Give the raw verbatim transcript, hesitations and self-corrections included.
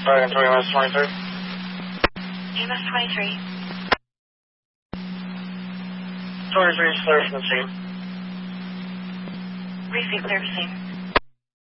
Sorry, three minutes twenty-three. E M S twenty-three. twenty-three is clear from the scene. Receive clear to scene.